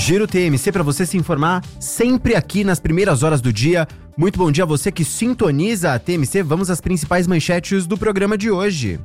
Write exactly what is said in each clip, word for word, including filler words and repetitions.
Giro T M C para você se informar sempre aqui nas primeiras horas do dia. Muito bom dia a você que sintoniza a T M C. Vamos às principais manchetes do programa de hoje.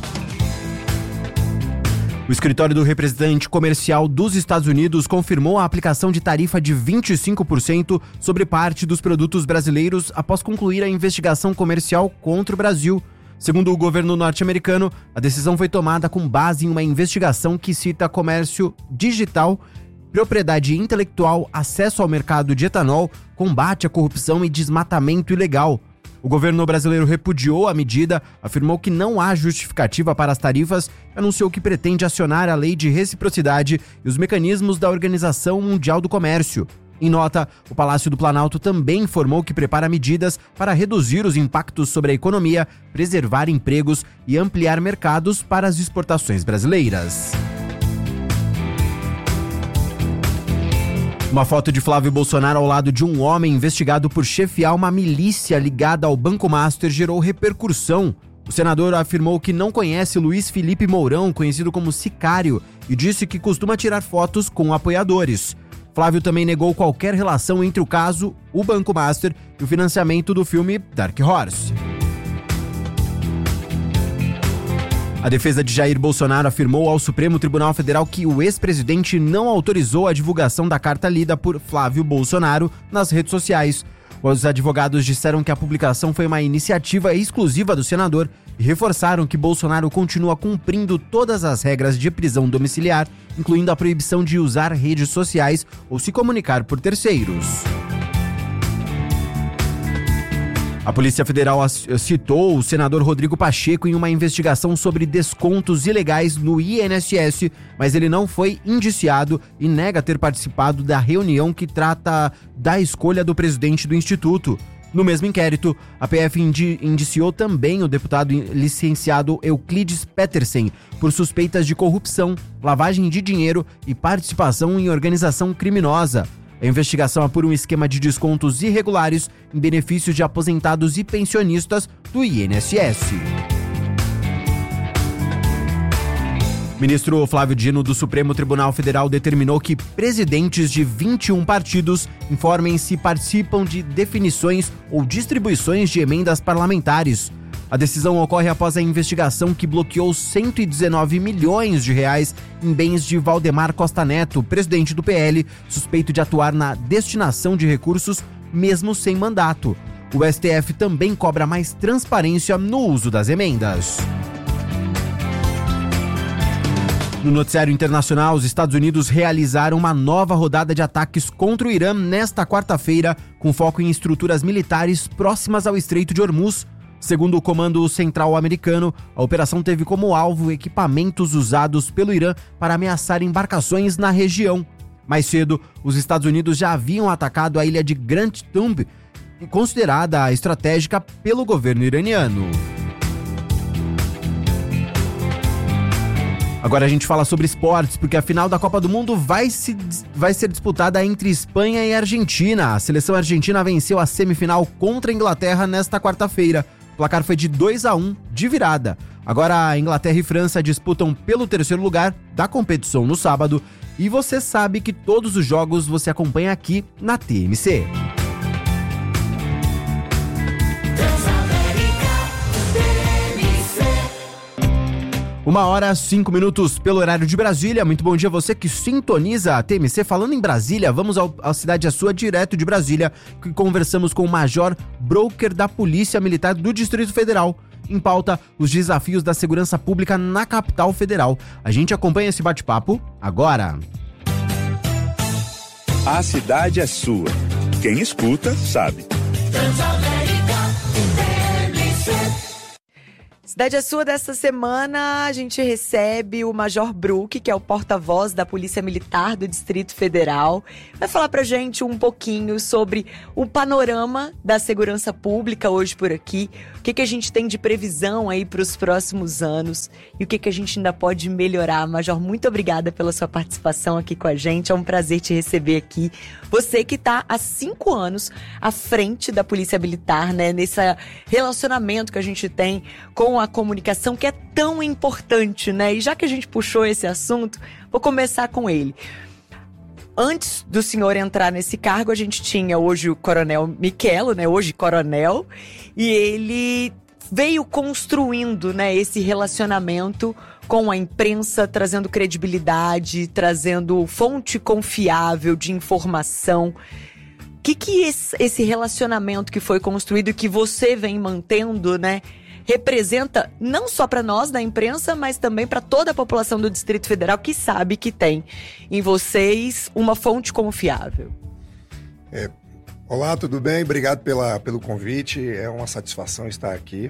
O escritório do representante comercial dos Estados Unidos confirmou a aplicação de tarifa de vinte e cinco por cento sobre parte dos produtos brasileiros após concluir a investigação comercial contra o Brasil. Segundo o governo norte-americano, a decisão foi tomada com base em uma investigação que cita comércio digital, propriedade intelectual, acesso ao mercado de etanol, combate à corrupção e desmatamento ilegal. O governo brasileiro repudiou a medida, afirmou que não há justificativa para as tarifas e anunciou que pretende acionar a lei de reciprocidade e os mecanismos da Organização Mundial do Comércio. Em nota, o Palácio do Planalto também informou que prepara medidas para reduzir os impactos sobre a economia, preservar empregos e ampliar mercados para as exportações brasileiras. Uma foto de Flávio Bolsonaro ao lado de um homem investigado por chefiar uma milícia ligada ao Banco Master gerou repercussão. O senador afirmou que não conhece Luiz Felipe Mourão, conhecido como Sicário, e disse que costuma tirar fotos com apoiadores. Flávio também negou qualquer relação entre o caso, o Banco Master e o financiamento do filme Dark Horse. A defesa de Jair Bolsonaro afirmou ao Supremo Tribunal Federal que o ex-presidente não autorizou a divulgação da carta lida por Flávio Bolsonaro nas redes sociais. Os advogados disseram que a publicação foi uma iniciativa exclusiva do senador e reforçaram que Bolsonaro continua cumprindo todas as regras de prisão domiciliar, incluindo a proibição de usar redes sociais ou se comunicar por terceiros. A Polícia Federal citou o senador Rodrigo Pacheco em uma investigação sobre descontos ilegais no I N S S, mas ele não foi indiciado e nega ter participado da reunião que trata da escolha do presidente do Instituto. No mesmo inquérito, a P F indi- indiciou também o deputado licenciado Euclides Petersen por suspeitas de corrupção, lavagem de dinheiro e participação em organização criminosa. A investigação apura um esquema de descontos irregulares em benefício de aposentados e pensionistas do I N S S. O ministro Flávio Dino do Supremo Tribunal Federal determinou que presidentes de vinte e um partidos informem se participam de definições ou distribuições de emendas parlamentares. A decisão ocorre após a investigação que bloqueou cento e dezenove milhões de reais em bens de Valdemar Costa Neto, presidente do P L, suspeito de atuar na destinação de recursos mesmo sem mandato. O S T F também cobra mais transparência no uso das emendas. No noticiário internacional, os Estados Unidos realizaram uma nova rodada de ataques contra o Irã nesta quarta-feira, com foco em estruturas militares próximas ao Estreito de Hormuz. Segundo o Comando Central americano, a operação teve como alvo equipamentos usados pelo Irã para ameaçar embarcações na região. Mais cedo, os Estados Unidos já haviam atacado a ilha de Grand Thumb, considerada estratégica pelo governo iraniano. Agora a gente fala sobre esportes, porque a final da Copa do Mundo vai, se, vai ser disputada entre Espanha e Argentina. A seleção argentina venceu a semifinal contra a Inglaterra nesta quarta-feira. O placar foi de dois a um, de virada. Agora a Inglaterra e França disputam pelo terceiro lugar da competição no sábado. E você sabe que todos os jogos você acompanha aqui na T M C. Uma hora, cinco minutos pelo horário de Brasília. Muito bom dia a você que sintoniza a T M C. Falando em Brasília, vamos ao, à Cidade a Sua, direto de Brasília, que conversamos com o Major Broker da Polícia Militar do Distrito Federal. Em pauta, os desafios da segurança pública na capital federal. A gente acompanha esse bate-papo agora. A cidade é sua. Quem escuta, sabe. Cidade é Sua desta semana, a gente recebe o Major Brook, que é o porta-voz da Polícia Militar do Distrito Federal. Vai falar pra gente um pouquinho sobre o panorama da segurança pública hoje por aqui, o que, que a gente tem de previsão aí para os próximos anos e o que, que a gente ainda pode melhorar. Major, muito obrigada pela sua participação aqui com a gente, é um prazer te receber aqui. Você que está há cinco anos à frente da Polícia Militar, né, nesse relacionamento que a gente tem com a comunicação, que é tão importante, né? E já que a gente puxou esse assunto, vou começar com ele. Antes do senhor entrar nesse cargo, a gente tinha hoje o Coronel Michelo, né? Hoje Coronel, e ele veio construindo, né, esse relacionamento com a imprensa, trazendo credibilidade, trazendo fonte confiável de informação. O que, que esse, esse relacionamento que foi construído e que você vem mantendo, né, representa não só para nós da imprensa, mas também para toda a população do Distrito Federal que sabe que tem em vocês uma fonte confiável? É, olá, tudo bem? Obrigado pela, pelo convite. É uma satisfação estar aqui.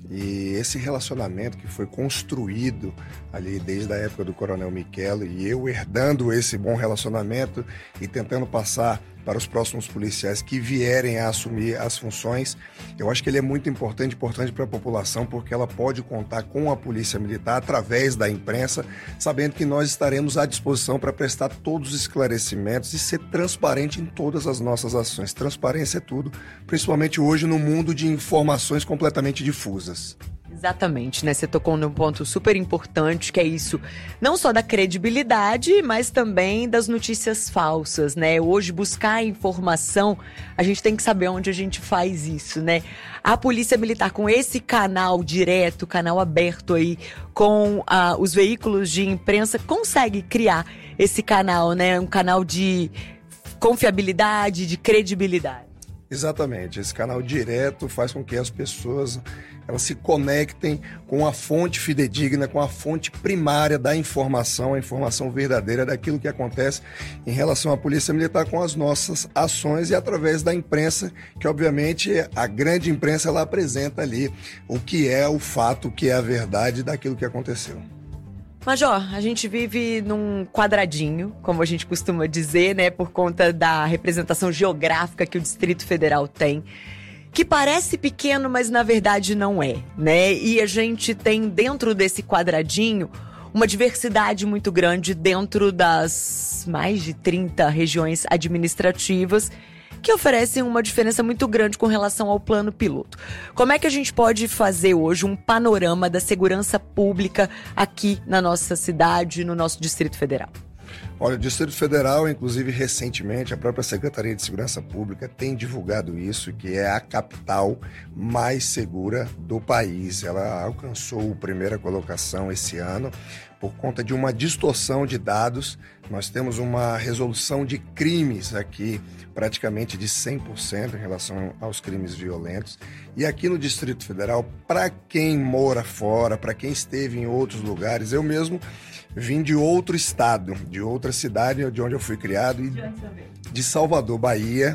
E esse relacionamento que foi construído ali desde a época do Coronel Michelo, e eu herdando esse bom relacionamento e tentando passar para os próximos policiais que vierem a assumir as funções, eu acho que ele é muito importante, importante para a população, porque ela pode contar com a Polícia Militar através da imprensa, sabendo que nós estaremos à disposição para prestar todos os esclarecimentos e ser transparente em todas as nossas ações. Transparência é tudo, principalmente hoje no mundo de informações completamente difusas. Exatamente, né? Você tocou num ponto super importante, que é isso, não só da credibilidade, mas também das notícias falsas, né? Hoje, buscar informação, a gente tem que saber onde a gente faz isso, né? A Polícia Militar, com esse canal direto, canal aberto aí, com ah, os veículos de imprensa, consegue criar esse canal, né? Um canal de confiabilidade, de credibilidade. Exatamente, esse canal direto faz com que as pessoas elas se conectem com a fonte fidedigna, com a fonte primária da informação, a informação verdadeira daquilo que acontece em relação à Polícia Militar com as nossas ações e através da imprensa, que obviamente a grande imprensa ela apresenta ali o que é o fato, o que é a verdade daquilo que aconteceu. Major, a gente vive num quadradinho, como a gente costuma dizer, né, por conta da representação geográfica que o Distrito Federal tem, que parece pequeno, mas na verdade não é, né? E a gente tem dentro desse quadradinho uma diversidade muito grande dentro das mais de trinta regiões administrativas que oferecem uma diferença muito grande com relação ao plano piloto. Como é que a gente pode fazer hoje um panorama da segurança pública aqui na nossa cidade, no nosso Distrito Federal? Olha, o Distrito Federal, inclusive recentemente, a própria Secretaria de Segurança Pública tem divulgado isso, que é a capital mais segura do país. Ela alcançou a primeira colocação esse ano por conta de uma distorção de dados. Nós temos uma resolução de crimes aqui praticamente de cem por cento em relação aos crimes violentos. E aqui no Distrito Federal, para quem mora fora, para quem esteve em outros lugares, eu mesmo vim de outro estado, de outra cidade de onde eu fui criado, e de Salvador, Bahia.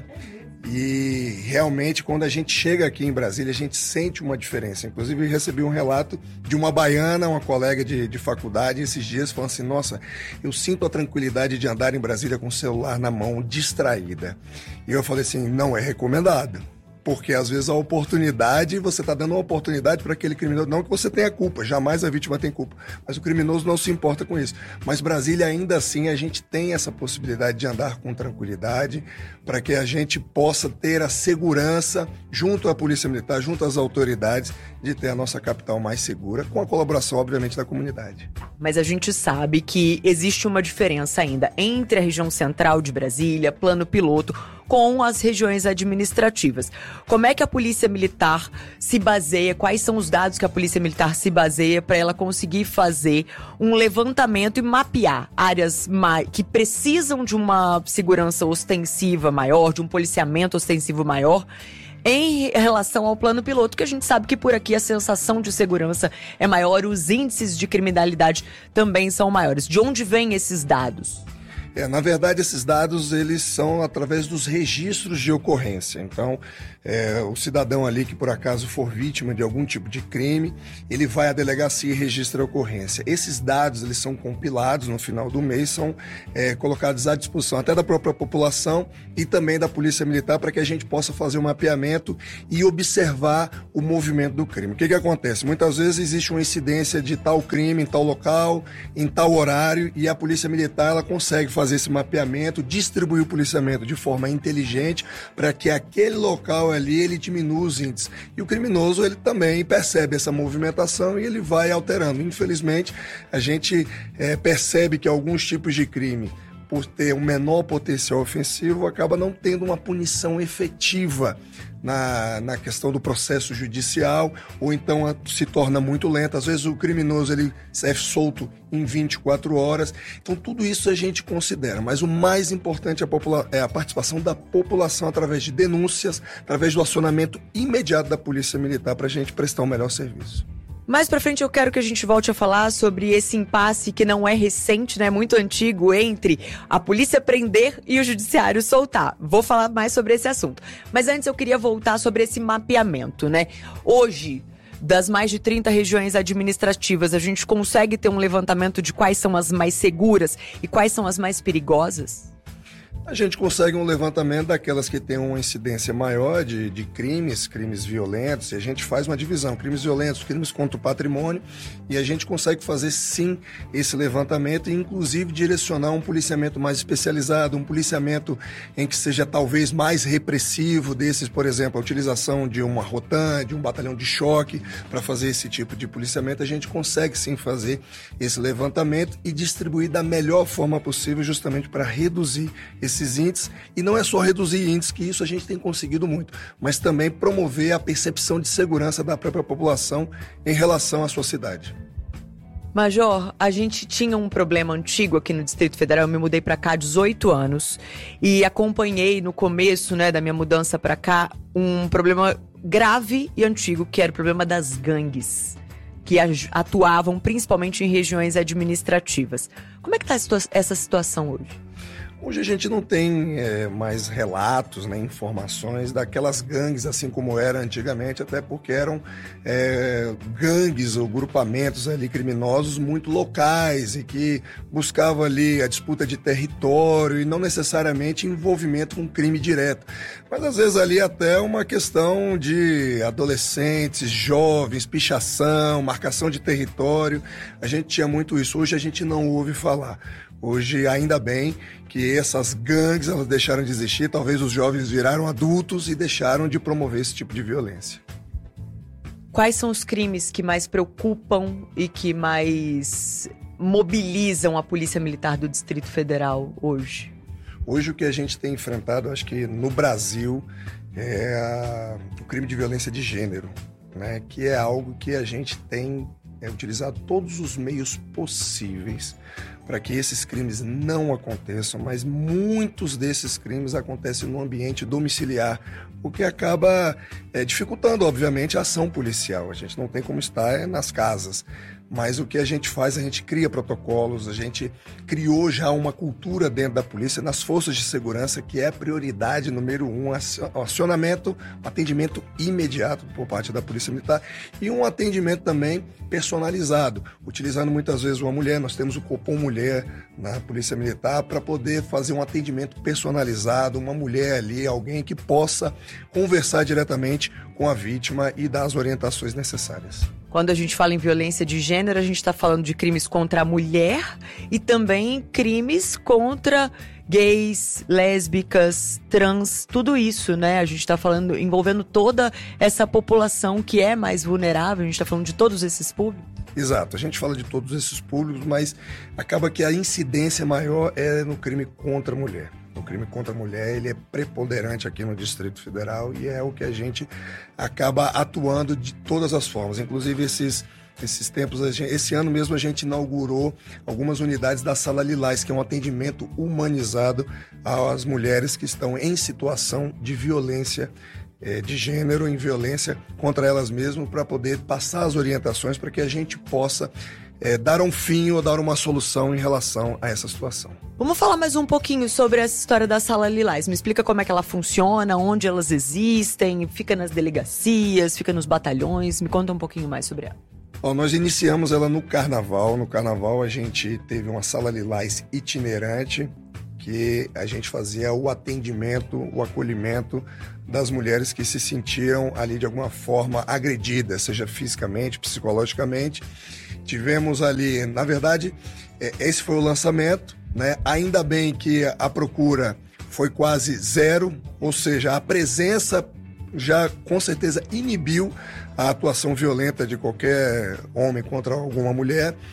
E realmente, quando a gente chega aqui em Brasília, a gente sente uma diferença. Inclusive, eu recebi um relato de uma baiana, uma colega de, de faculdade, esses dias, falando assim: nossa, eu sinto a tranquilidade de andar em Brasília com o celular na mão, distraída. E eu falei assim: não é recomendado. Porque às vezes a oportunidade, você está dando uma oportunidade para aquele criminoso, não que você tenha culpa, jamais a vítima tem culpa, mas o criminoso não se importa com isso. Mas Brasília, ainda assim, a gente tem essa possibilidade de andar com tranquilidade, para que a gente possa ter a segurança, junto à Polícia Militar, junto às autoridades, de ter a nossa capital mais segura, com a colaboração, obviamente, da comunidade. Mas a gente sabe que existe uma diferença ainda entre a região central de Brasília, plano piloto, com as regiões administrativas. Como é que a Polícia Militar se baseia, quais são os dados que a Polícia Militar se baseia para ela conseguir fazer um levantamento e mapear áreas que precisam de uma segurança ostensiva maior, de um policiamento ostensivo maior, em relação ao plano piloto, que a gente sabe que por aqui a sensação de segurança é maior, os índices de criminalidade também são maiores. De onde vêm esses dados? É, na verdade, esses dados eles são através dos registros de ocorrência. Então, é, o cidadão ali que por acaso for vítima de algum tipo de crime, ele vai à delegacia e registra a ocorrência. Esses dados eles são compilados no final do mês, são é, colocados à disposição até da própria população e também da Polícia Militar, para que a gente possa fazer um mapeamento e observar o movimento do crime. O que que acontece? Muitas vezes existe uma incidência de tal crime em tal local, em tal horário, e a Polícia Militar ela consegue fazer fazer esse mapeamento, distribuir o policiamento de forma inteligente para que aquele local ali ele diminua os índices. E o criminoso ele também percebe essa movimentação e ele vai alterando. Infelizmente, a gente é, percebe que alguns tipos de crime por ter um menor potencial ofensivo, acaba não tendo uma punição efetiva na, na questão do processo judicial, ou então a, se torna muito lenta. Às vezes o criminoso ele sai solto em vinte e quatro horas. Então tudo isso a gente considera, mas o mais importante é a, popula- é a participação da população através de denúncias, através do acionamento imediato da Polícia Militar para a gente prestar um melhor serviço. Mais pra frente eu quero que a gente volte a falar sobre esse impasse que não é recente, né, muito antigo, entre a polícia prender e o judiciário soltar. Vou falar mais sobre esse assunto. Mas antes eu queria voltar sobre esse mapeamento, né? Hoje, das mais de trinta regiões administrativas, a gente consegue ter um levantamento de quais são as mais seguras e quais são as mais perigosas? A gente consegue um levantamento daquelas que têm uma incidência maior de, de crimes, crimes violentos, e a gente faz uma divisão, crimes violentos, crimes contra o patrimônio, e a gente consegue fazer sim esse levantamento e inclusive direcionar um policiamento mais especializado, um policiamento em que seja talvez mais repressivo desses, por exemplo, a utilização de uma rotan, de um batalhão de choque para fazer esse tipo de policiamento. A gente consegue sim fazer esse levantamento e distribuir da melhor forma possível justamente para reduzir esse esses índices, e não é só reduzir índices, que isso a gente tem conseguido muito, mas também promover a percepção de segurança da própria população em relação à sua cidade. Major, a gente tinha um problema antigo aqui no Distrito Federal. Eu me mudei para cá há dezoito anos e acompanhei no começo, né, da minha mudança para cá um problema grave e antigo, que era o problema das gangues, que atuavam principalmente em regiões administrativas. Como é que está essa situação hoje? Hoje a gente não tem é, mais relatos, né, informações daquelas gangues assim como era antigamente, até porque eram é, gangues ou grupamentos ali criminosos muito locais e que buscavam ali a disputa de território e não necessariamente envolvimento com crime direto. Mas às vezes ali até uma questão de adolescentes, jovens, pichação, marcação de território. A gente tinha muito isso. Hoje a gente não ouve falar. Hoje, ainda bem que essas gangues elas deixaram de existir, talvez os jovens viraram adultos e deixaram de promover esse tipo de violência. Quais são os crimes que mais preocupam e que mais mobilizam a Polícia Militar do Distrito Federal hoje? Hoje o que a gente tem enfrentado, acho que no Brasil, é a, o crime de violência de gênero, né? Que é algo que a gente tem é, utilizado todos os meios possíveis para que esses crimes não aconteçam, mas muitos desses crimes acontecem no ambiente domiciliar, o que acaba é, dificultando, obviamente, a ação policial. A gente não tem como estar é, nas casas, mas o que a gente faz, a gente cria protocolos, a gente criou já uma cultura dentro da polícia, nas forças de segurança, que é a prioridade número um, acionamento, atendimento imediato por parte da Polícia Militar e um atendimento também personalizado, utilizando muitas vezes uma mulher. Nós temos o Copom Mulher na Polícia Militar para poder fazer um atendimento personalizado, uma mulher ali, alguém que possa conversar diretamente com a vítima e dar as orientações necessárias. Quando a gente fala em violência de gênero, a gente está falando de crimes contra a mulher e também crimes contra gays, lésbicas, trans, tudo isso, né? A gente está falando, envolvendo toda essa população que é mais vulnerável, a gente está falando de todos esses públicos. Exato, a gente fala de todos esses públicos, mas acaba que a incidência maior é no crime contra a mulher. O crime contra a mulher, ele é preponderante aqui no Distrito Federal e é o que a gente acaba atuando de todas as formas. Inclusive, esses, esses tempos, a gente, esse ano mesmo a gente inaugurou algumas unidades da Sala Lilás, que é um atendimento humanizado às mulheres que estão em situação de violência é, de gênero, em violência contra elas mesmas, para poder passar as orientações para que a gente possa É, dar um fim ou dar uma solução em relação a essa situação. Vamos falar mais um pouquinho sobre essa história da Sala Lilás. Me explica como é que ela funciona, onde elas existem, fica nas delegacias, fica nos batalhões. Me conta um pouquinho mais sobre ela. Bom, nós iniciamos ela no Carnaval. No Carnaval a gente teve uma Sala Lilás itinerante, que a gente fazia o atendimento, o acolhimento das mulheres que se sentiram ali de alguma forma agredidas, seja fisicamente, psicologicamente. Tivemos ali, na verdade, esse foi o lançamento, né? Ainda bem que a procura foi quase zero, ou seja, a presença já com certeza inibiu a atuação violenta de qualquer homem contra alguma mulher.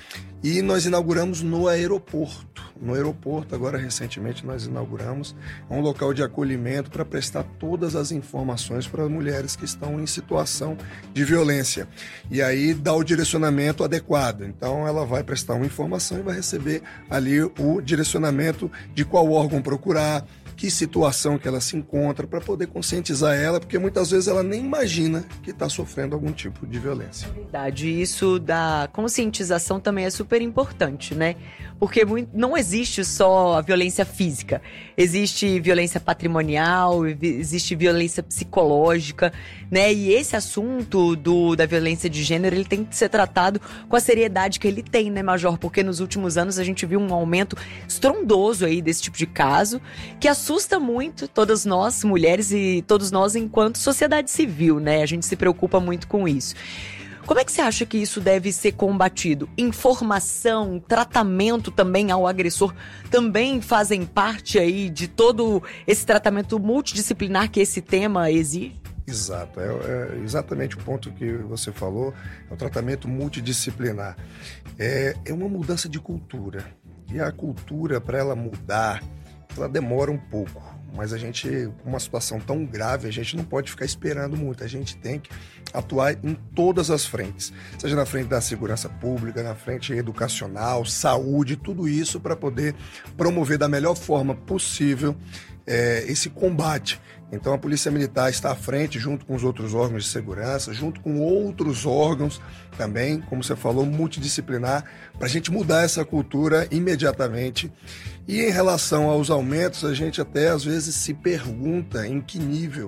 E nós inauguramos no aeroporto. No aeroporto, agora recentemente, nós inauguramos um local de acolhimento para prestar todas as informações para as mulheres que estão em situação de violência. E aí dá o direcionamento adequado. Então ela vai prestar uma informação e vai receber ali o direcionamento de qual órgão procurar, que situação que ela se encontra, para poder conscientizar ela, porque muitas vezes ela nem imagina que está sofrendo algum tipo de violência. Verdade, isso da conscientização também é super importante, né? Porque não existe só a violência física, existe violência patrimonial, existe violência psicológica, né? E esse assunto do, da violência de gênero, ele tem que ser tratado com a seriedade que ele tem, né, Major? Porque nos últimos anos a gente viu um aumento estrondoso aí desse tipo de caso, que assusta muito todas nós, mulheres, e todos nós enquanto sociedade civil, né? A gente se preocupa muito com isso. Como é que você acha que isso deve ser combatido? Informação, tratamento também ao agressor também fazem parte aí de todo esse tratamento multidisciplinar que esse tema exige? Exato, é, é exatamente o ponto que você falou, é o tratamento multidisciplinar. É, é uma mudança de cultura, e a cultura, para ela mudar, ela demora um pouco. Mas a gente, com uma situação tão grave, a gente não pode ficar esperando muito. A gente tem que atuar em todas as frentes. Seja na frente da segurança pública, na frente educacional, saúde, tudo isso para poder promover da melhor forma possível é, esse combate. Então a Polícia Militar está à frente, junto com os outros órgãos de segurança, junto com outros órgãos também, como você falou, multidisciplinar, para a gente mudar essa cultura imediatamente. E em relação aos aumentos, a gente até às vezes se pergunta em que nível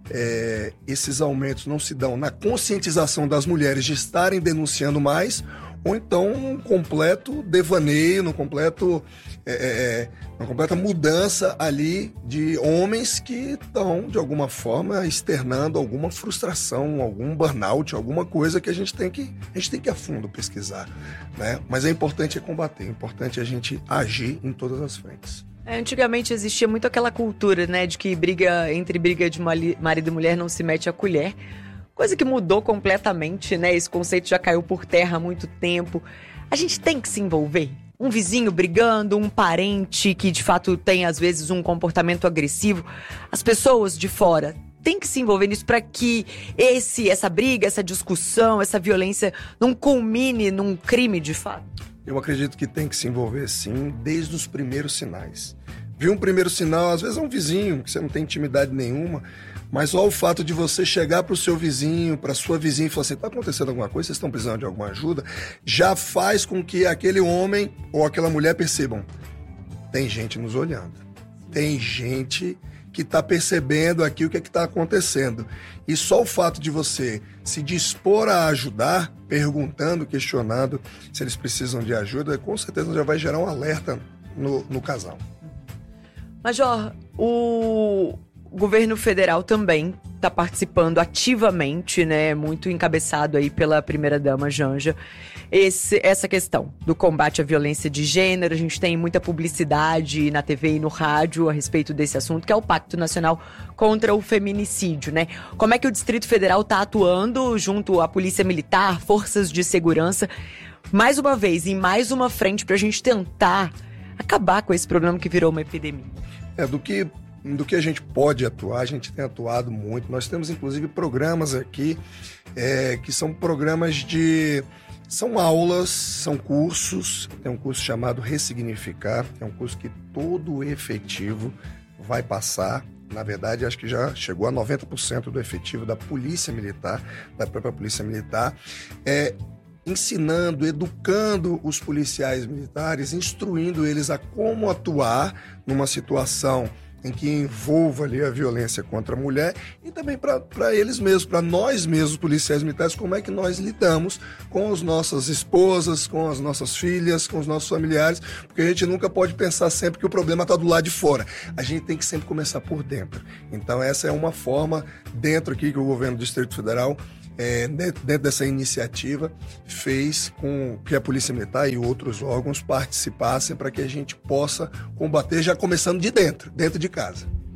é, esses aumentos não se dão na conscientização das mulheres de estarem denunciando mais, ou então um completo devaneio, um completo, é, é, uma completa mudança ali de homens que estão, de alguma forma, externando alguma frustração, algum burnout, alguma coisa que a gente tem que, a gente tem que ir a fundo pesquisar, né? Mas é importante é combater, é importante a gente agir em todas as frentes. É, antigamente existia muito aquela cultura, né, de que briga entre briga de marido e mulher não se mete a colher. Coisa que mudou completamente, né? Esse conceito já caiu por terra há muito tempo. A gente tem que se envolver. Um vizinho brigando, um parente que de fato tem às vezes um comportamento agressivo. As pessoas de fora têm que se envolver nisso para que esse, essa briga, essa discussão, essa violência não culmine num crime de fato. Eu acredito que tem que se envolver sim, desde os primeiros sinais. Viu um primeiro sinal, às vezes é um vizinho, que você não tem intimidade nenhuma, mas só o fato de você chegar para o seu vizinho, para a sua vizinha e falar assim, está acontecendo alguma coisa, vocês estão precisando de alguma ajuda, já faz com que aquele homem ou aquela mulher percebam, tem gente nos olhando, tem gente que está percebendo aqui o que é que está acontecendo. E só o fato de você se dispor a ajudar, perguntando, questionando se eles precisam de ajuda, com certeza já vai gerar um alerta no, no casal. Major, o governo federal também está participando ativamente, né, muito encabeçado aí pela primeira-dama Janja, esse, essa questão do combate à violência de gênero. A gente tem muita publicidade na T V e no rádio a respeito desse assunto, que é o Pacto Nacional contra o Feminicídio, né? Como é que o Distrito Federal está atuando junto à Polícia Militar, forças de segurança, mais uma vez, em mais uma frente para a gente tentar acabar com esse problema que virou uma epidemia? É, do que... Do que a gente pode atuar, a gente tem atuado muito. Nós temos, inclusive, programas aqui é, que são programas de... São aulas, são cursos. Tem um curso chamado Ressignificar, que é um curso que todo efetivo vai passar. Na verdade, acho que já chegou a noventa por cento do efetivo da Polícia Militar, da própria Polícia Militar. É, ensinando, educando os policiais militares, instruindo eles a como atuar numa situação em que envolva ali a violência contra a mulher, e também para eles mesmos, para nós mesmos, policiais militares, como é que nós lidamos com as nossas esposas, com as nossas filhas, com os nossos familiares, porque a gente nunca pode pensar sempre que o problema está do lado de fora. A gente tem que sempre começar por dentro. Então essa é uma forma, dentro aqui que o governo do Distrito Federal, É, dentro dessa iniciativa, fez com que a Polícia Militar e outros órgãos participassem para que a gente possa combater já começando de dentro, dentro de casa.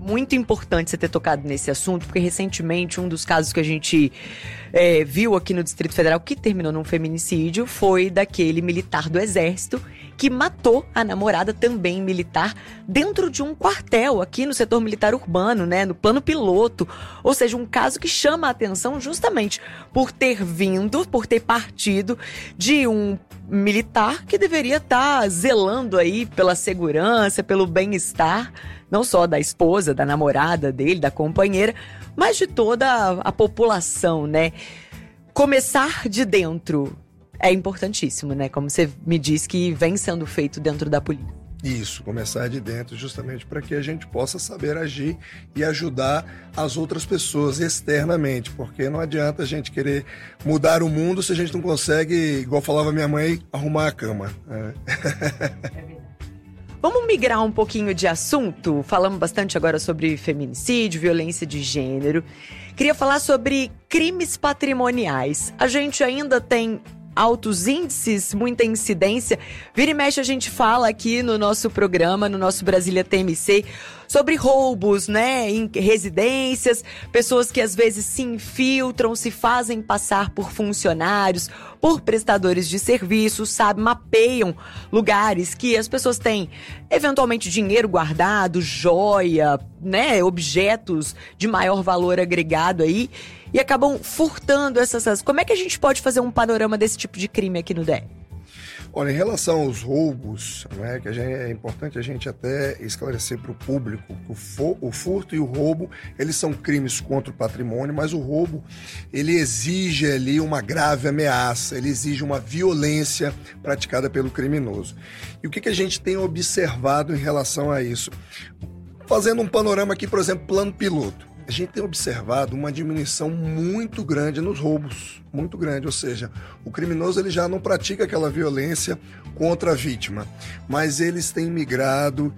muito importante você ter tocado nesse assunto, porque recentemente um dos casos que a gente é, viu aqui no Distrito Federal, que terminou num feminicídio, foi daquele militar do Exército que matou a namorada, também militar, dentro de um quartel aqui no setor militar urbano, né, no plano piloto. Ou seja, um caso que chama a atenção justamente por ter vindo, por ter partido de um militar que deveria estar zelando aí pela segurança, pelo bem-estar, não só da esposa, da namorada dele, da companheira, mas de toda a, a população, né? Começar de dentro é importantíssimo, né? Como você me diz que vem sendo feito dentro da polícia. Isso, começar de dentro justamente para que a gente possa saber agir e ajudar as outras pessoas externamente, porque não adianta a gente querer mudar o mundo se a gente não consegue, igual falava minha mãe, arrumar a cama. É. Vamos migrar um pouquinho de assunto? Falamos bastante agora sobre feminicídio, violência de gênero. Queria falar sobre crimes patrimoniais. A gente ainda tem altos índices, muita incidência. Vira e mexe a gente fala aqui no nosso programa, no nosso Brasília T M C, sobre roubos, né, em residências, pessoas que às vezes se infiltram, se fazem passar por funcionários, por prestadores de serviços, sabe, mapeiam lugares que as pessoas têm eventualmente dinheiro guardado, joia, né, objetos de maior valor agregado aí, e acabam furtando essas coisas. Como é que a gente pode fazer um panorama desse tipo de crime aqui no D F? Olha, em relação aos roubos, né, que a gente, é importante a gente até esclarecer para o público que o, for, o furto e o roubo, eles são crimes contra o patrimônio, mas o roubo, ele exige ali uma grave ameaça, ele exige uma violência praticada pelo criminoso. E o que, que a gente tem observado em relação a isso? Fazendo um panorama aqui, por exemplo, plano piloto. A gente tem observado uma diminuição muito grande nos roubos, muito grande, ou seja, o criminoso ele já não pratica aquela violência contra a vítima, mas eles têm migrado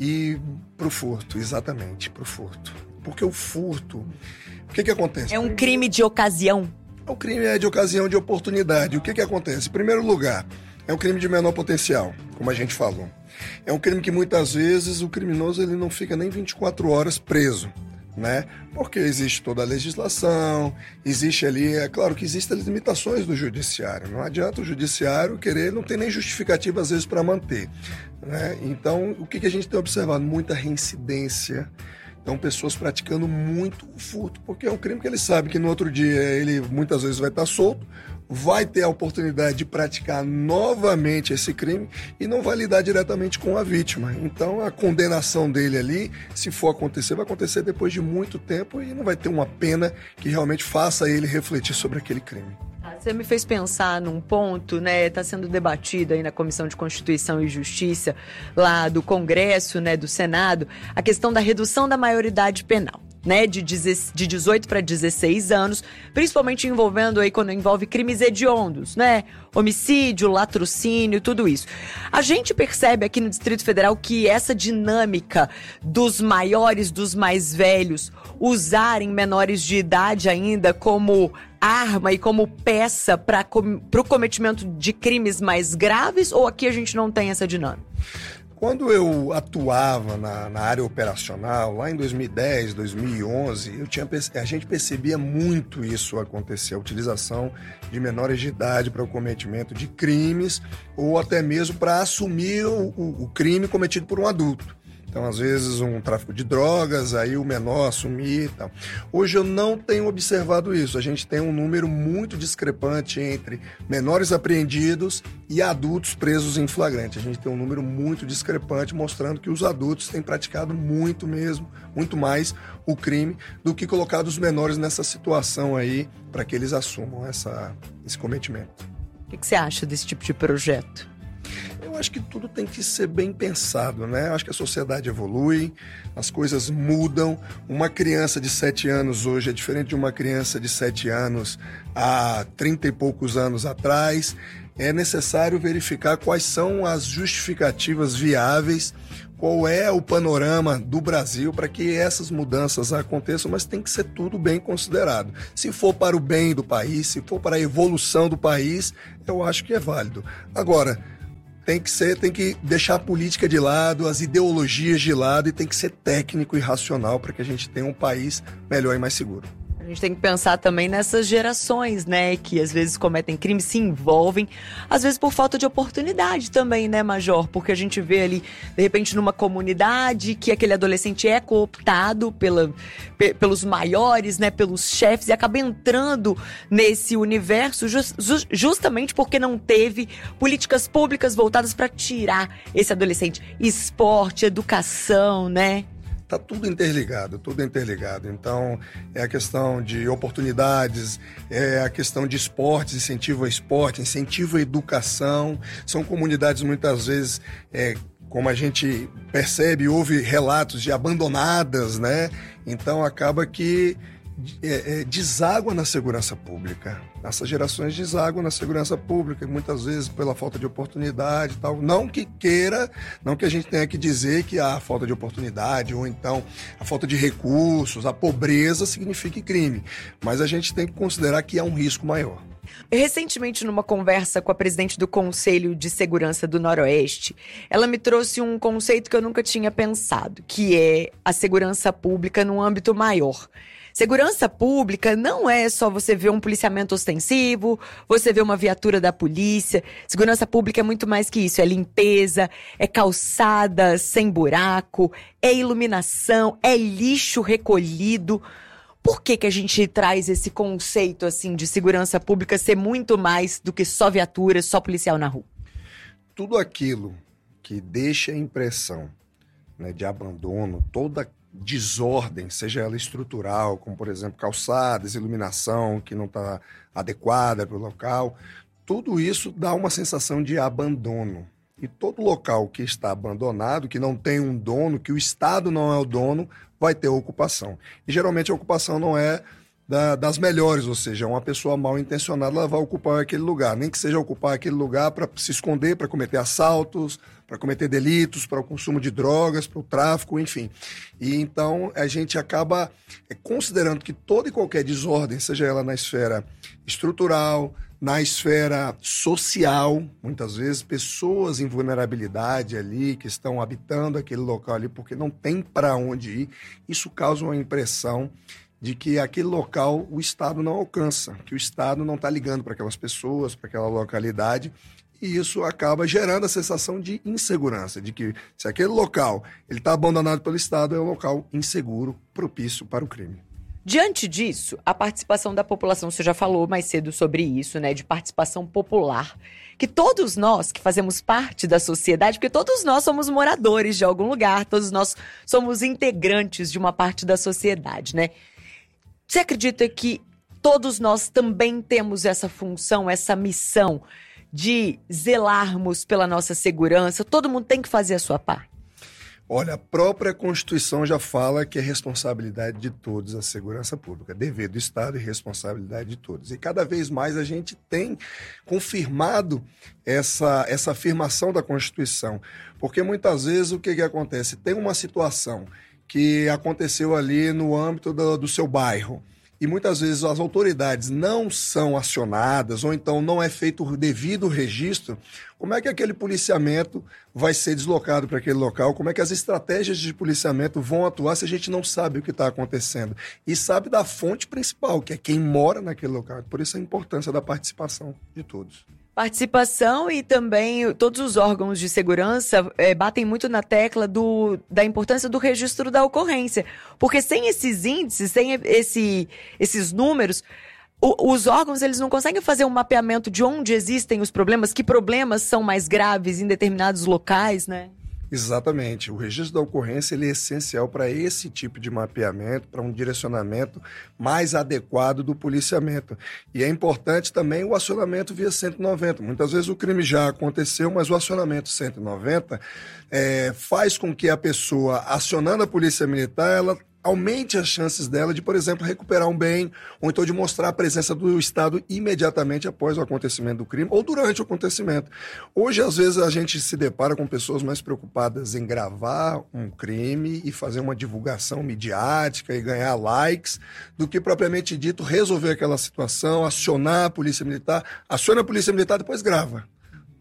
e para o furto, exatamente, para o furto. Porque o furto, o que que acontece? É um crime de ocasião. O crime é de ocasião, de oportunidade. O que que acontece? Em primeiro lugar, é um crime de menor potencial, como a gente falou. É um crime que muitas vezes o criminoso ele não fica nem vinte e quatro horas preso, né? Porque existe toda a legislação, existe ali, é claro que existem as limitações do judiciário, não adianta o judiciário querer, não tem nem justificativa às vezes para manter, né? Então, o que, que a gente tem observado? Muita reincidência, então pessoas praticando muito o furto, porque é um crime que ele sabe que no outro dia ele muitas vezes vai estar solto, vai ter a oportunidade de praticar novamente esse crime e não vai lidar diretamente com a vítima. Então, a condenação dele ali, se for acontecer, vai acontecer depois de muito tempo e não vai ter uma pena que realmente faça ele refletir sobre aquele crime. Você me fez pensar num ponto, né? Está sendo debatido aí na Comissão de Constituição e Justiça, lá do Congresso, né, do Senado, a questão da redução da maioridade penal, né, de dezoito para dezesseis anos, principalmente envolvendo aí quando envolve crimes hediondos, né, homicídio, latrocínio, tudo isso. A gente percebe aqui no Distrito Federal que essa dinâmica dos maiores, dos mais velhos, usarem menores de idade ainda como arma e como peça para com, o cometimento de crimes mais graves, ou aqui a gente não tem essa dinâmica? Quando eu atuava na, na área operacional, lá em dois mil e dez, dois mil e onze, eu tinha, a gente percebia muito isso acontecer, a utilização de menores de idade para o cometimento de crimes ou até mesmo para assumir o, o, o crime cometido por um adulto. Então, às vezes, um tráfico de drogas, aí o menor assumir e tal. Hoje eu não tenho observado isso. A gente tem um número muito discrepante entre menores apreendidos e adultos presos em flagrante. A gente tem um número muito discrepante, mostrando que os adultos têm praticado muito mesmo, muito mais o crime do que colocado os menores nessa situação aí para que eles assumam essa, esse cometimento. O que, que você acha desse tipo de projeto? Eu acho que tudo tem que ser bem pensado, né? Eu acho que a sociedade evolui, as coisas mudam. Uma criança de sete anos hoje é diferente de uma criança de sete anos há trinta e poucos anos atrás. É necessário verificar quais são as justificativas viáveis, qual é o panorama do Brasil para que essas mudanças aconteçam, mas tem que ser tudo bem considerado. Se for para o bem do país, se for para a evolução do país, eu acho que é válido. Agora, tem que ser, tem que deixar a política de lado, as ideologias de lado, e tem que ser técnico e racional para que a gente tenha um país melhor e mais seguro. A gente tem que pensar também nessas gerações, né, que às vezes cometem crimes, se envolvem, às vezes por falta de oportunidade também, né, Major? Porque a gente vê ali, de repente, numa comunidade que aquele adolescente é cooptado pela, pe, pelos maiores, né, pelos chefes, e acaba entrando nesse universo just, justamente porque não teve políticas públicas voltadas para tirar esse adolescente. Esporte, educação, né? Está tudo interligado, tudo interligado. Então, é a questão de oportunidades, é a questão de esportes, incentivo ao esporte, incentivo à educação. São comunidades, muitas vezes, é, como a gente percebe, houve relatos de abandonadas, né? Então, acaba que é, é, deságua na segurança pública. Essas gerações deságuam na segurança pública, muitas vezes pela falta de oportunidade e tal. Não que queira, não que a gente tenha que dizer que a falta de oportunidade ou então a falta de recursos, a pobreza signifique crime. Mas a gente tem que considerar que é um risco maior. Recentemente, numa conversa com a presidente do Conselho de Segurança do Noroeste, ela me trouxe um conceito que eu nunca tinha pensado, que é a segurança pública num âmbito maior. Segurança pública não é só você ver um policiamento ostensivo, você ver uma viatura da polícia. Segurança pública é muito mais que isso. É limpeza, é calçada sem buraco, é iluminação, é lixo recolhido. Por que que a gente traz esse conceito assim de segurança pública ser muito mais do que só viatura, só policial na rua? Tudo aquilo que deixa a impressão, né, de abandono, toda desordem, seja ela estrutural, como por exemplo calçadas, iluminação que não está adequada para o local, tudo isso dá uma sensação de abandono. E todo local que está abandonado, que não tem um dono, que o Estado não é o dono, vai ter ocupação. E geralmente a ocupação não é da, das melhores, ou seja, uma pessoa mal intencionada ela vai ocupar aquele lugar, nem que seja ocupar aquele lugar para se esconder, para cometer assaltos, para cometer delitos, para o consumo de drogas, para o tráfico, enfim. E então a gente acaba considerando que toda e qualquer desordem, seja ela na esfera estrutural, na esfera social, muitas vezes pessoas em vulnerabilidade ali, que estão habitando aquele local ali porque não tem para onde ir, isso causa uma impressão de que aquele local o Estado não alcança, que o Estado não está ligando para aquelas pessoas, para aquela localidade, e isso acaba gerando a sensação de insegurança, de que se aquele local ele está abandonado pelo Estado, é um local inseguro, propício para o crime. Diante disso, a participação da população, você já falou mais cedo sobre isso, né, de participação popular, que todos nós que fazemos parte da sociedade, porque todos nós somos moradores de algum lugar, todos nós somos integrantes de uma parte da sociedade, né? Você acredita que todos nós também temos essa função, essa missão de zelarmos pela nossa segurança? Todo mundo tem que fazer a sua parte? Olha, a própria Constituição já fala que é responsabilidade de todos a segurança pública, dever do Estado e responsabilidade de todos. E cada vez mais a gente tem confirmado essa, essa afirmação da Constituição, porque muitas vezes o que, que acontece? Tem uma situação que aconteceu ali no âmbito do, do seu bairro, e muitas vezes as autoridades não são acionadas, ou então não é feito o devido registro, como é que aquele policiamento vai ser deslocado para aquele local? Como é que as estratégias de policiamento vão atuar se a gente não sabe o que está acontecendo? E sabe da fonte principal, que é quem mora naquele local. Por isso a importância da participação de todos. Participação e também todos os órgãos de segurança é, batem muito na tecla do, da importância do registro da ocorrência. Porque sem esses índices, sem esse, esses números, o, os órgãos eles não conseguem fazer um mapeamento de onde existem os problemas, que problemas são mais graves em determinados locais, né? Exatamente. O registro da ocorrência ele é essencial para esse tipo de mapeamento, para um direcionamento mais adequado do policiamento. E é importante também o acionamento via cento e noventa. Muitas vezes o crime já aconteceu, mas o acionamento cento e noventa é, faz com que a pessoa, acionando a polícia militar, ela aumente as chances dela de, por exemplo, recuperar um bem, ou então de mostrar a presença do Estado imediatamente após o acontecimento do crime, ou durante o acontecimento. Hoje, às vezes, a gente se depara com pessoas mais preocupadas em gravar um crime e fazer uma divulgação midiática e ganhar likes, do que, propriamente dito, resolver aquela situação, acionar a polícia militar, aciona a polícia militar, depois grava.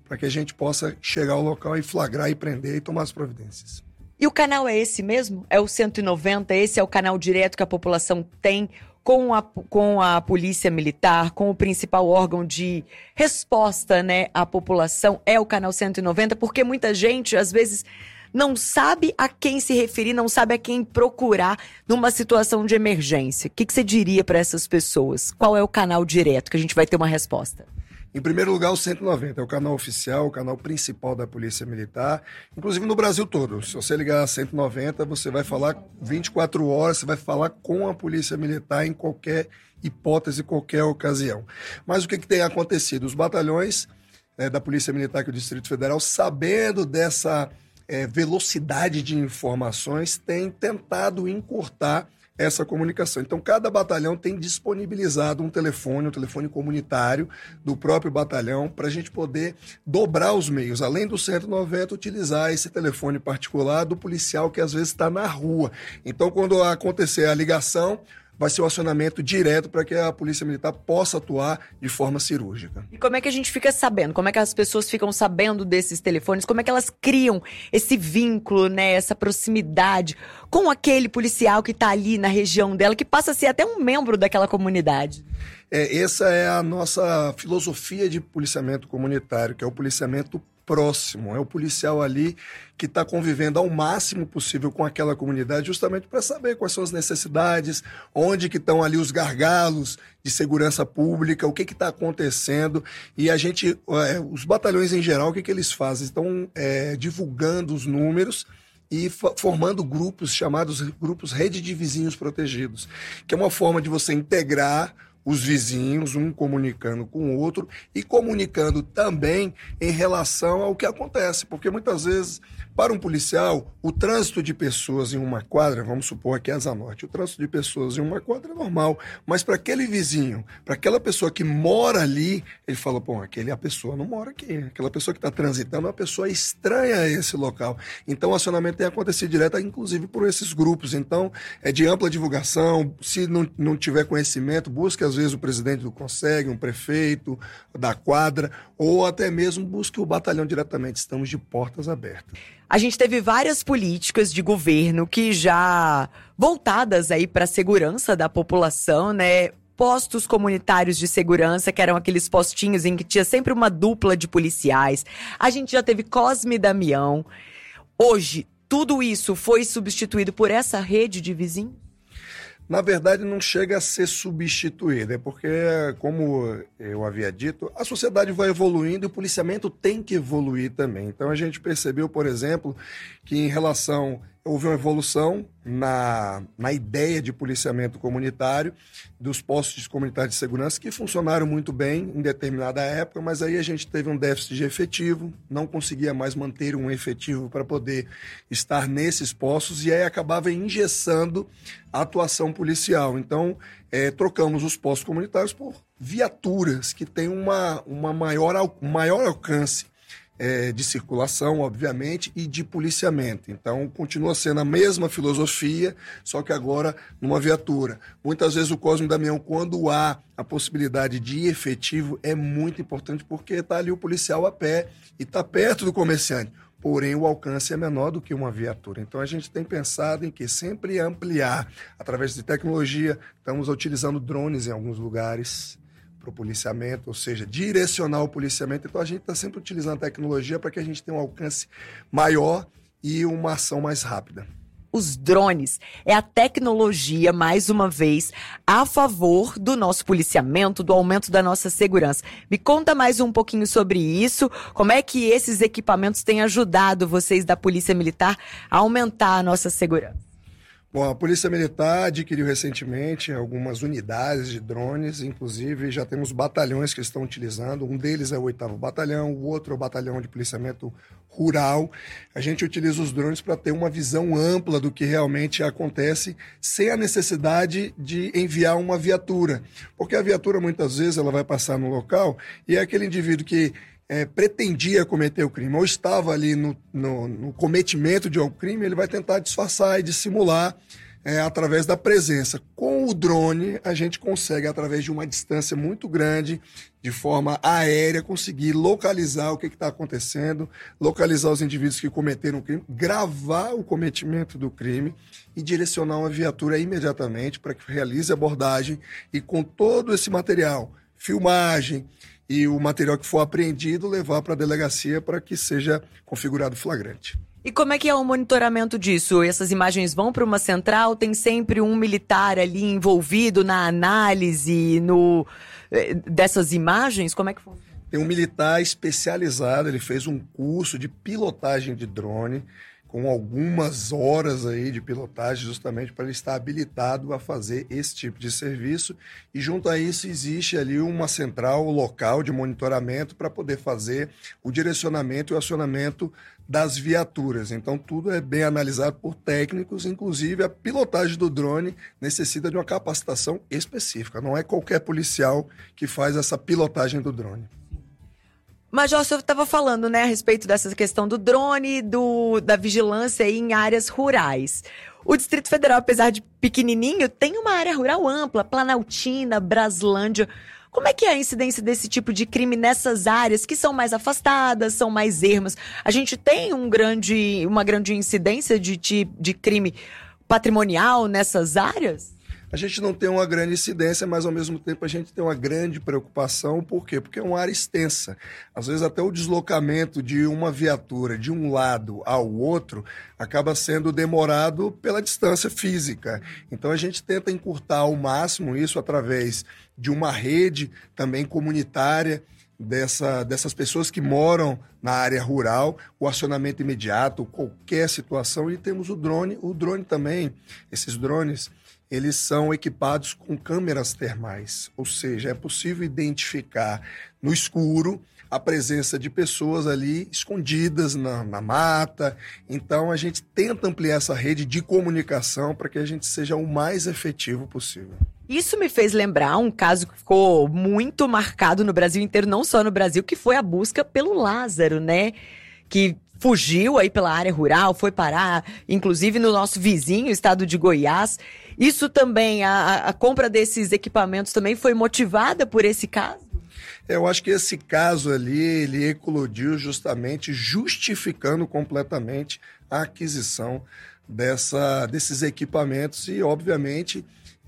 para que a gente possa chegar ao local e flagrar e prender e tomar as providências. E o canal é esse mesmo? É o cento e noventa? Esse é o canal direto que a população tem com a, com a Polícia Militar, com o principal órgão de resposta, né, à população? É o canal cento e noventa? Porque muita gente, às vezes, não sabe a quem se referir, não sabe a quem procurar numa situação de emergência. O que, que você diria para essas pessoas? Qual é o canal direto que a gente vai ter uma resposta? Em primeiro lugar, o cento e noventa é o canal oficial, o canal principal da Polícia Militar, inclusive no Brasil todo. Se você ligar a cento e noventa, você vai falar vinte e quatro horas, você vai falar com a Polícia Militar em qualquer hipótese, qualquer ocasião. Mas o que, que tem acontecido? Os batalhões é, da Polícia Militar aqui do Distrito Federal, sabendo dessa é, velocidade de informações, têm tentado encurtar essa comunicação. Então, cada batalhão tem disponibilizado um telefone, um telefone comunitário do próprio batalhão, para a gente poder dobrar os meios. Além do cento e noventa, utilizar esse telefone particular do policial que às vezes está na rua. Então, quando acontecer a ligação, vai ser o acionamento direto para que a Polícia Militar possa atuar de forma cirúrgica. E como é que a gente fica sabendo? Como é que as pessoas ficam sabendo desses telefones? Como é que elas criam esse vínculo, né, essa proximidade com aquele policial que está ali na região dela, que passa a ser até um membro daquela comunidade? É, essa é a nossa filosofia de policiamento comunitário, que é o policiamento próximo, é o policial ali que está convivendo ao máximo possível com aquela comunidade, justamente para saber quais são as necessidades, onde que estão ali os gargalos de segurança pública, o que está acontecendo. E a gente, é, os batalhões em geral, o que, que eles fazem? Estão é, divulgando os números e formando grupos chamados grupos Rede de Vizinhos Protegidos, que é uma forma de você integrar os vizinhos, um comunicando com o outro e comunicando também em relação ao que acontece. Porque muitas vezes, para um policial, o trânsito de pessoas em uma quadra, vamos supor aqui Asa Norte, o trânsito de pessoas em uma quadra é normal, mas para aquele vizinho, para aquela pessoa que mora ali, ele fala, pô, aquele, a pessoa não mora aqui, aquela pessoa que está transitando é uma pessoa estranha a esse local. Então o acionamento tem acontecido direto, inclusive por esses grupos. Então é de ampla divulgação, se não, não tiver conhecimento, busque às vezes o presidente do Conseg, um prefeito da quadra, ou até mesmo busque o batalhão diretamente. Estamos de portas abertas. A gente teve várias políticas de governo que já voltadas aí para a segurança da população, né? Postos comunitários de segurança, que eram aqueles postinhos em que tinha sempre uma dupla de policiais. A gente já teve Cosme e Damião. Hoje, tudo isso foi substituído por essa rede de vizinhos? Na verdade, não chega a ser substituído, é porque, como eu havia dito, a sociedade vai evoluindo e o policiamento tem que evoluir também. Então, a gente percebeu, por exemplo, que em relação... houve uma evolução na, na ideia de policiamento comunitário, dos postos comunitários de segurança, que funcionaram muito bem em determinada época, mas aí a gente teve um déficit de efetivo, não conseguia mais manter um efetivo para poder estar nesses postos, e aí acabava engessando a atuação policial. Então, é, trocamos os postos comunitários por viaturas que têm uma, uma maior, um maior alcance É, de circulação, obviamente, e de policiamento. Então, continua sendo a mesma filosofia, só que agora numa viatura. Muitas vezes o Cosme e Damião, quando há a possibilidade de efetivo, é muito importante porque está ali o policial a pé e está perto do comerciante. Porém, o alcance é menor do que uma viatura. Então, a gente tem pensado em que sempre ampliar, através de tecnologia, estamos utilizando drones em alguns lugares, para o policiamento, ou seja, direcionar o policiamento. Então a gente está sempre utilizando a tecnologia para que a gente tenha um alcance maior e uma ação mais rápida. Os drones é a tecnologia, mais uma vez, a favor do nosso policiamento, do aumento da nossa segurança. Me conta mais um pouquinho sobre isso, como é que esses equipamentos têm ajudado vocês da Polícia Militar a aumentar a nossa segurança? Bom, a Polícia Militar adquiriu recentemente algumas unidades de drones, inclusive já temos batalhões que estão utilizando. Um deles é o oitavo Batalhão, o outro é o Batalhão de Policiamento Rural. A gente utiliza os drones para ter uma visão ampla do que realmente acontece, sem a necessidade de enviar uma viatura. Porque a viatura, muitas vezes, ela vai passar no local e é aquele indivíduo que É, pretendia cometer o crime ou estava ali no, no, no cometimento de algum crime, ele vai tentar disfarçar e dissimular é, através da presença. Com o drone, a gente consegue, através de uma distância muito grande, de forma aérea, conseguir localizar o que está acontecendo, localizar os indivíduos que cometeram o crime, gravar o cometimento do crime e direcionar uma viatura imediatamente para que realize a abordagem e, com todo esse material, filmagem e o material que for apreendido, levar para a delegacia para que seja configurado flagrante. E como é que é o monitoramento disso? Essas imagens vão para uma central? Tem sempre um militar ali envolvido na análise no, dessas imagens? Como é que funciona? Tem um militar especializado, ele fez um curso de pilotagem de drone, com algumas horas aí de pilotagem, justamente para ele estar habilitado a fazer esse tipo de serviço. E junto a isso existe ali uma central local de monitoramento para poder fazer o direcionamento e o acionamento das viaturas. Então tudo é bem analisado por técnicos, inclusive a pilotagem do drone necessita de uma capacitação específica. Não é qualquer policial que faz essa pilotagem do drone. Major, o senhor estava falando, né, a respeito dessa questão do drone, do, da vigilância aí em áreas rurais. O Distrito Federal, apesar de pequenininho, tem uma área rural ampla, Planaltina, Braslândia. Como é que é a incidência desse tipo de crime nessas áreas que são mais afastadas, são mais ermas? A gente tem um grande, uma grande incidência de, de, de crime patrimonial nessas áreas? A gente não tem uma grande incidência, mas ao mesmo tempo a gente tem uma grande preocupação. Por quê? Porque é uma área extensa. Às vezes até o deslocamento de uma viatura de um lado ao outro acaba sendo demorado pela distância física. Então a gente tenta encurtar ao máximo isso através de uma rede também comunitária, Dessa, dessas pessoas que moram na área rural, o acionamento imediato, qualquer situação. E temos o drone. O drone também, esses drones, eles são equipados com câmeras termais, ou seja, é possível identificar no escuro a presença de pessoas ali escondidas na, na mata. Então a gente tenta ampliar essa rede de comunicação para que a gente seja o mais efetivo possível. Isso me fez lembrar um caso que ficou muito marcado no Brasil inteiro, não só no Brasil, que foi a busca pelo Lázaro, né? Que fugiu aí pela área rural, foi parar, inclusive no nosso vizinho, estado de Goiás. Isso também, a, a compra desses equipamentos também foi motivada por esse caso? Eu acho que esse caso ali, ele eclodiu justamente justificando completamente a aquisição dessa, desses equipamentos e, obviamente,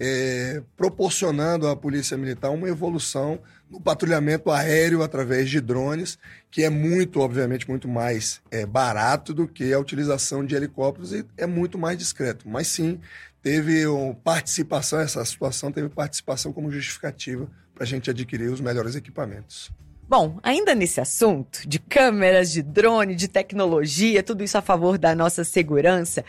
É, proporcionando à Polícia Militar uma evolução no patrulhamento aéreo através de drones, que é muito, obviamente, muito mais é, barato do que a utilização de helicópteros e é muito mais discreto. Mas sim, teve um, participação, essa situação teve participação como justificativa para a gente adquirir os melhores equipamentos. Bom, ainda nesse assunto de câmeras, de drone, de tecnologia, tudo isso a favor da nossa segurança,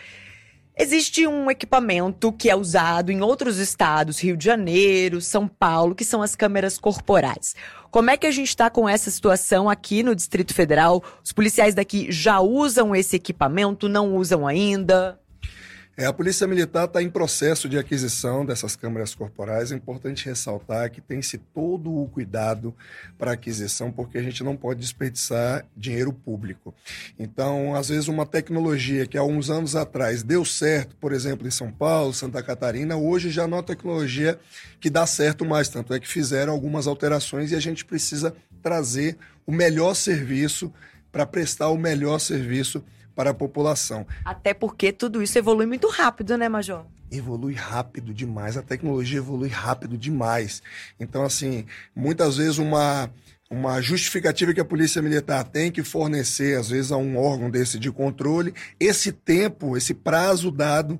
existe um equipamento que é usado em outros estados, Rio de Janeiro, São Paulo, que são as câmeras corporais. Como é que a gente está com essa situação aqui no Distrito Federal? Os policiais daqui já usam esse equipamento, não usam ainda? É, a Polícia Militar está em processo de aquisição dessas câmeras corporais. É importante ressaltar que tem-se todo o cuidado para a aquisição, porque a gente não pode desperdiçar dinheiro público. Então, às vezes, uma tecnologia que há uns anos atrás deu certo, por exemplo, em São Paulo, Santa Catarina, hoje já não é uma tecnologia que dá certo mais, tanto é que fizeram algumas alterações e a gente precisa trazer o melhor serviço para prestar o melhor serviço para a população. Até porque tudo isso evolui muito rápido, né, Major? Evolui rápido demais, a tecnologia evolui rápido demais. Então, assim, muitas vezes uma, uma justificativa que a Polícia Militar tem que fornecer, às vezes, a um órgão desse de controle, esse tempo, esse prazo dado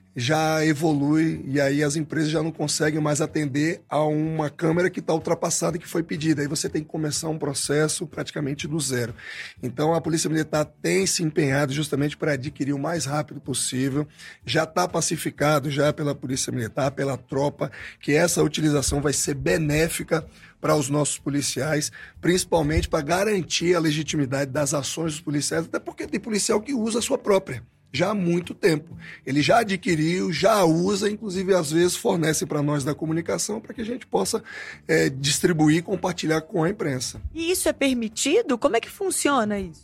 já evolui e aí as empresas já não conseguem mais atender a uma câmera que está ultrapassada e que foi pedida. Aí você tem que começar um processo praticamente do zero. Então a Polícia Militar tem se empenhado justamente para adquirir o mais rápido possível. Já está pacificado já pela Polícia Militar, pela tropa, que essa utilização vai ser benéfica para os nossos policiais, principalmente para garantir a legitimidade das ações dos policiais, até porque tem policial que usa a sua própria. Já há muito tempo. Ele já adquiriu, já usa, inclusive às vezes fornece para nós da comunicação para que a gente possa é, distribuir e compartilhar com a imprensa. E isso é permitido? Como é que funciona isso?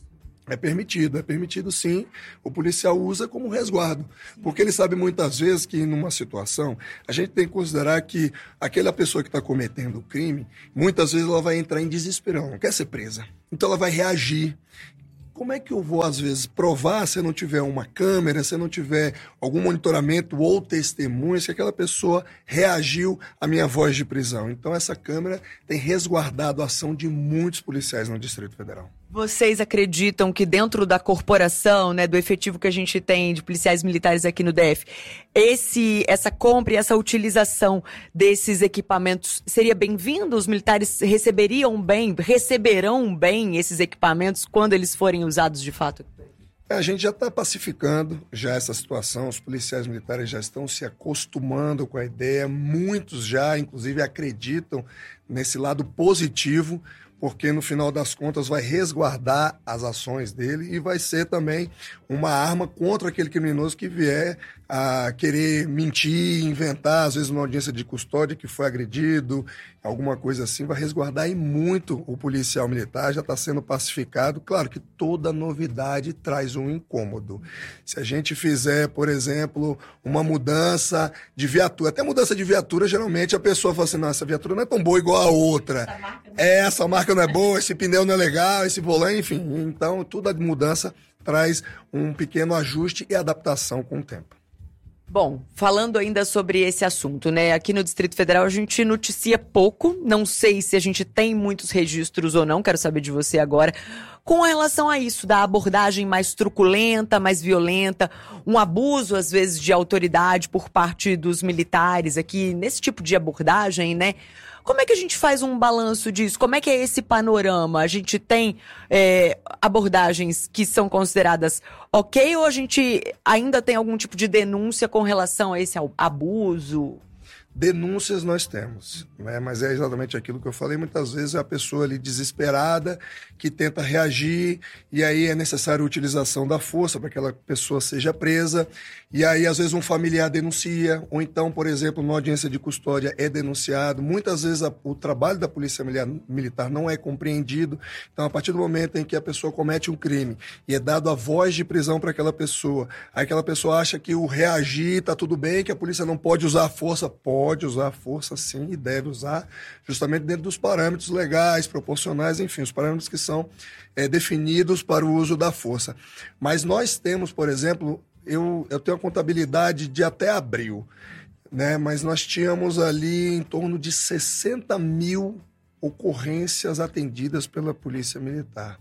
É permitido, é permitido sim, o policial usa como resguardo, porque ele sabe muitas vezes que numa situação, a gente tem que considerar que aquela pessoa que está cometendo o crime, muitas vezes ela vai entrar em desespero, ela não quer ser presa, então ela vai reagir. Como é que eu vou, às vezes, provar se eu não tiver uma câmera, se eu não tiver algum monitoramento ou testemunha, se aquela pessoa reagiu à minha voz de prisão? Então, essa câmera tem resguardado a ação de muitos policiais no Distrito Federal. Vocês acreditam que dentro da corporação, né, do efetivo que a gente tem de policiais militares aqui no D F, esse, essa compra e essa utilização desses equipamentos seria bem-vindo? Os militares receberiam bem, receberão bem esses equipamentos quando eles forem usados de fato? A gente já está pacificando já essa situação, os policiais militares já estão se acostumando com a ideia, muitos já, inclusive, acreditam nesse lado positivo, porque no final das contas vai resguardar as ações dele e vai ser também uma arma contra aquele criminoso que vier a querer mentir, inventar, às vezes numa audiência de custódia que foi agredido, alguma coisa assim, vai resguardar e muito o policial militar, já está sendo pacificado. Claro que toda novidade traz um incômodo. Se a gente fizer, por exemplo, uma mudança de viatura, até mudança de viatura, geralmente a pessoa fala assim, não, essa viatura não é tão boa igual a outra. Essa marca não é, essa marca não é boa, esse pneu não é legal, esse volante, enfim. Então, toda mudança traz um pequeno ajuste e adaptação com o tempo. Bom, falando ainda sobre esse assunto, né? Aqui no Distrito Federal a gente noticia pouco, não sei se a gente tem muitos registros ou não, quero saber de você agora, com relação a isso, da abordagem mais truculenta, mais violenta, um abuso, às vezes, de autoridade por parte dos militares aqui, nesse tipo de abordagem, né? Como é que a gente faz um balanço disso? Como é que é esse panorama? A gente tem é, abordagens que são consideradas ok ou a gente ainda tem algum tipo de denúncia com relação a esse abuso? Denúncias nós temos, né? Mas é exatamente aquilo que eu falei, muitas vezes é a pessoa ali desesperada que tenta reagir e aí é necessária a utilização da força para que aquela pessoa seja presa e aí às vezes um familiar denuncia ou então, por exemplo, numa audiência de custódia é denunciado. Muitas vezes a, o trabalho da polícia militar não é compreendido, então a partir do momento em que a pessoa comete um crime e é dado a voz de prisão para aquela pessoa, aí aquela pessoa acha que o reagir está tudo bem, que a polícia não pode usar a força, pode Pode usar a força, sim, e deve usar, justamente dentro dos parâmetros legais, proporcionais, enfim, os parâmetros que são é, definidos para o uso da força. Mas nós temos, por exemplo, eu, eu tenho a contabilidade de até abril, né? Mas nós tínhamos ali em torno de sessenta mil ocorrências atendidas pela Polícia Militar.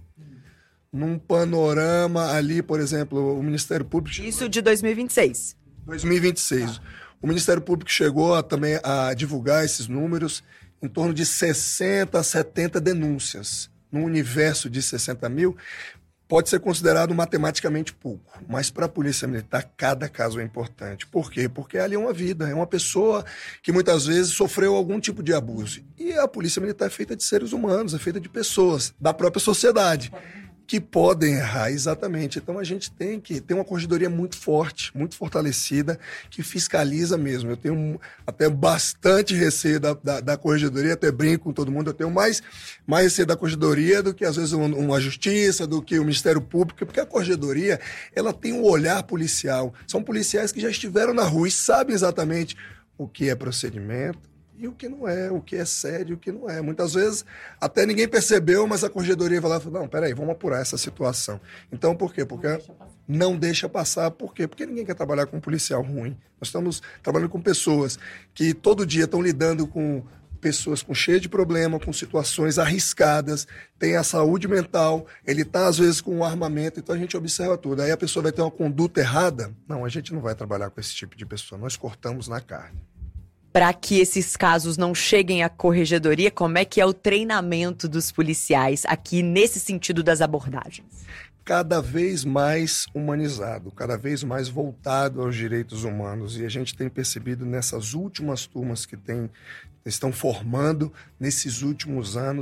Num panorama ali, por exemplo, o Ministério Público... Isso de dois mil e vinte e seis. dois mil e vinte e seis. Ah. O Ministério Público chegou a, também a divulgar esses números, em torno de sessenta a setenta denúncias. No universo de sessenta mil, pode ser considerado matematicamente pouco, mas para a Polícia Militar cada caso é importante. Por quê? Porque ali é uma vida, é uma pessoa que muitas vezes sofreu algum tipo de abuso. E a Polícia Militar é feita de seres humanos, é feita de pessoas, da própria sociedade, que podem errar, exatamente. Então a gente tem que ter uma corregedoria muito forte, muito fortalecida, que fiscaliza mesmo. Eu tenho até bastante receio da, da, da corregedoria, até brinco com todo mundo, eu tenho mais, mais receio da corregedoria do que às vezes uma justiça, do que o Ministério Público, porque a corregedoria, ela tem um olhar policial. São policiais que já estiveram na rua e sabem exatamente o que é procedimento, e o que não é, o que é sério e o que não é. Muitas vezes até ninguém percebeu, mas a corregedoria vai lá e fala, não, peraí, vamos apurar essa situação. Então, por quê? Porque não deixa passar. Por quê? Porque ninguém quer trabalhar com um policial ruim. Nós estamos trabalhando com pessoas que todo dia estão lidando com pessoas com cheio de problema, com situações arriscadas, tem a saúde mental, ele está às vezes com um armamento, então a gente observa tudo. Aí a pessoa vai ter uma conduta errada? Não, a gente não vai trabalhar com esse tipo de pessoa, nós cortamos na carne. Para que esses casos não cheguem à corregedoria, como é que é o treinamento dos policiais aqui nesse sentido das abordagens? Cada vez mais humanizado, cada vez mais voltado aos direitos humanos. E a gente tem percebido nessas últimas turmas que tem, estão formando, nesses últimos anos,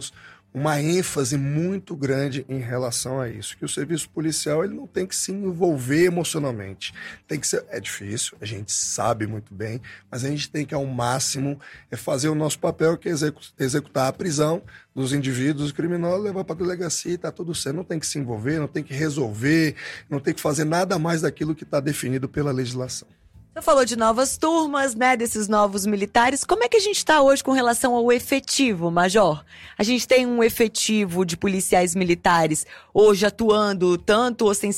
uma ênfase muito grande em relação a isso, que o serviço policial ele não tem que se envolver emocionalmente, tem que ser, é difícil, a gente sabe muito bem, mas a gente tem que ao máximo é fazer o nosso papel, que é execu- executar a prisão dos indivíduos criminosos, levar para a delegacia e está tudo certo, não tem que se envolver, não tem que resolver, não tem que fazer nada mais daquilo que está definido pela legislação. Você falou de novas turmas, né, desses novos militares. Como é que a gente está hoje com relação ao efetivo, Major? A gente tem um efetivo de policiais militares hoje atuando tanto ostensivamente